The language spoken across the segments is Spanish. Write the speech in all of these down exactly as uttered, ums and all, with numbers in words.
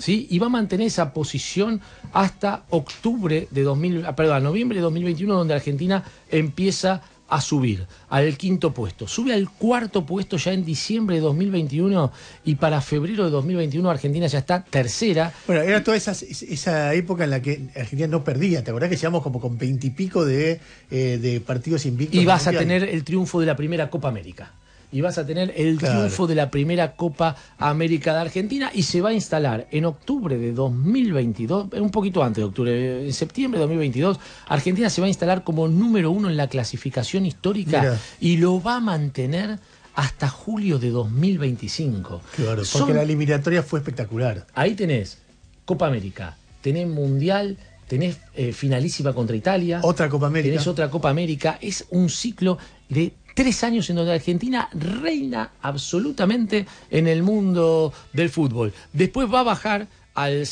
¿sí? Y va a mantener esa posición hasta octubre de dos mil, perdón, noviembre de dos mil veintiuno, donde Argentina empieza a subir al quinto puesto. Sube al cuarto puesto ya en diciembre de dos mil veintiuno y para febrero de dos mil veintiuno Argentina ya está tercera. Bueno, era toda esa, esa época en la que Argentina no perdía. ¿Te acordás que llegamos como con veintipico de, eh, de partidos invictos? Y vas a tener el triunfo de la primera Copa América. Y vas a tener el Claro. triunfo de la primera Copa América de Argentina y se va a instalar en octubre de dos mil veintidós, un poquito antes de octubre, en septiembre de dos mil veintidós, Argentina se va a instalar como número uno en la clasificación histórica. Mirá. Y lo va a mantener hasta julio de dos mil veinticinco. Claro, porque Son- la eliminatoria fue espectacular. Ahí tenés Copa América, tenés Mundial, tenés eh, finalísima contra Italia. Otra Copa América. Tenés otra Copa América. Es un ciclo de tres años en donde Argentina reina absolutamente en el mundo del fútbol. Después va a bajar al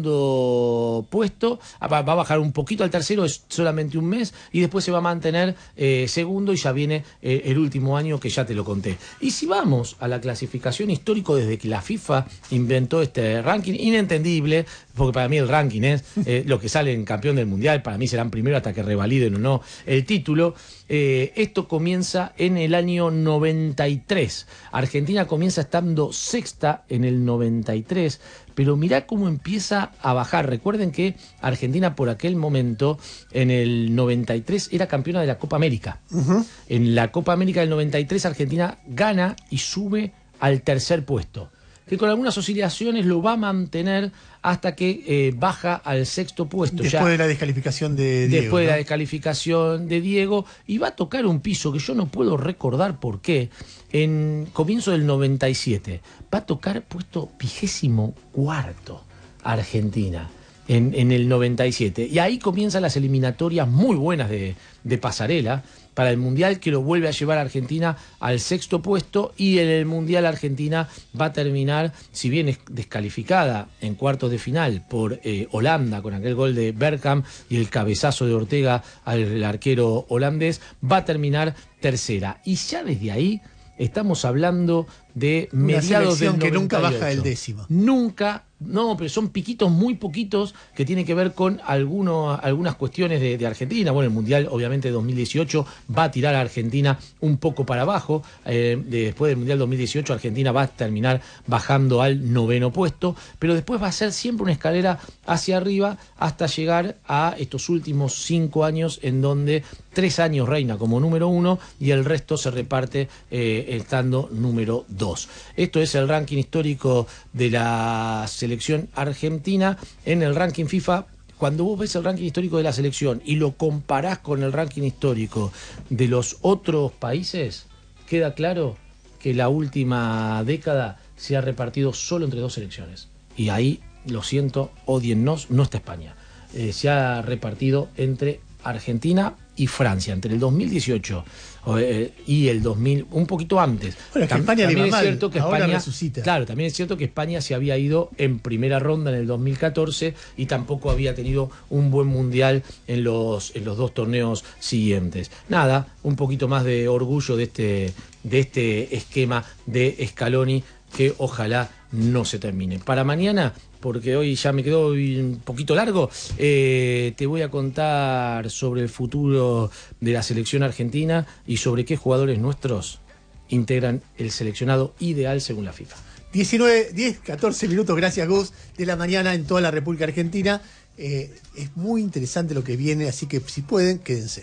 segundo puesto, va, va a bajar un poquito al tercero, es solamente un mes, y después se va a mantener eh, segundo y ya viene eh, el último año que ya te lo conté. Y si vamos a la clasificación histórico desde que la FIFA inventó este ranking, inentendible, porque para mí el ranking es eh, lo que sale en campeón del mundial, para mí serán primero hasta que revaliden o no el título. Eh, esto comienza en el año noventa y tres. Argentina comienza estando sexta en el noventa y tres, pero mirá cómo empieza a bajar. Recuerden que Argentina por aquel momento, en el noventa y tres, era campeona de la Copa América. Uh-huh. En la Copa América del noventa y tres, Argentina gana y sube al tercer puesto, que con algunas oscilaciones lo va a mantener hasta que eh, baja al sexto puesto. Después ya, de la descalificación de Diego. Después de ¿no? la descalificación de Diego, y va a tocar un piso que yo no puedo recordar por qué, en comienzo del noventa y siete, va a tocar puesto vigésimo cuarto Argentina. En, en el noventa y siete. Y ahí comienzan las eliminatorias muy buenas de, de Pasarela para el Mundial, que lo vuelve a llevar a Argentina al sexto puesto, y en el Mundial Argentina va a terminar, si bien es descalificada en cuartos de final por eh, Holanda con aquel gol de Bergkamp y el cabezazo de Ortega al arquero holandés, va a terminar tercera. Y ya desde ahí estamos hablando de Una mediados del selección que nunca noventa y ocho. baja el décimo. Nunca, no, pero son piquitos muy poquitos que tienen que ver con alguno, algunas cuestiones de, de Argentina. Bueno, el Mundial obviamente dos mil dieciocho va a tirar a Argentina un poco para abajo. Eh, después del Mundial dos mil dieciocho Argentina va a terminar bajando al noveno puesto, pero después va a ser siempre una escalera hacia arriba hasta llegar a estos últimos cinco años en donde tres años reina como número uno y el resto se reparte eh, estando número dos. Esto es el ranking histórico de la selección argentina. En el ranking FIFA, cuando vos ves el ranking histórico de la selección y lo comparás con el ranking histórico de los otros países, queda claro que la última década se ha repartido solo entre dos selecciones. Y ahí, lo siento, odiennos, no está España. Eh, se ha repartido entre Argentina y Francia, entre el dos mil dieciocho eh, y el dos mil, un poquito antes. Bueno, es que Tam- España le también iba es mal, cierto que ahora España resucita. Claro, también es cierto que España se había ido en primera ronda en el dos mil catorce y tampoco había tenido un buen mundial en los, en los dos torneos siguientes. Nada, un poquito más de orgullo de este, de este esquema de Scaloni, que ojalá no se termine. Para mañana, porque hoy ya me quedó un poquito largo, eh, te voy a contar sobre el futuro de la selección argentina y sobre qué jugadores nuestros integran el seleccionado ideal según la FIFA. diecinueve, diez, catorce minutos, gracias Gus, de la mañana en toda la República Argentina. Eh, es muy interesante lo que viene, así que si pueden, quédense.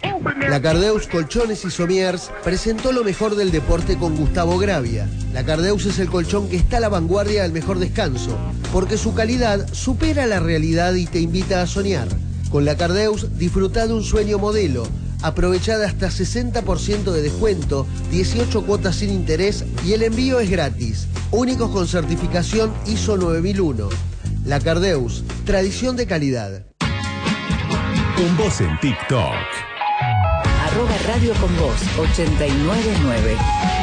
La Cardeus Colchones y Somiers presentó lo mejor del deporte con Gustavo Gravia. La Cardeus es el colchón que está a la vanguardia del mejor descanso, porque su calidad supera la realidad y te invita a soñar. Con la Cardeus disfruta de un sueño modelo. Aprovechada hasta sesenta por ciento de descuento, dieciocho cuotas sin interés y el envío es gratis. Únicos con certificación I S O nueve mil uno. La Cardeus, tradición de calidad. Con vos en TikTok. Arroba Radio con Vos ochenta y nueve punto nueve.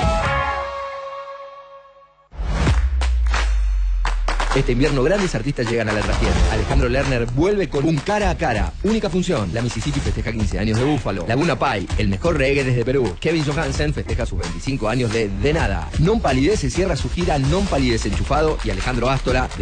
Este invierno grandes artistas llegan a la trastienda. Alejandro Lerner vuelve con un cara a cara. Única función. La Mississippi festeja quince años de Búfalo. Laguna Pai, el mejor reggae desde Perú. Kevin Johansen festeja sus veinticinco años de De Nada. Non Palidez se cierra su gira Non Palidez Enchufado y Alejandro Astora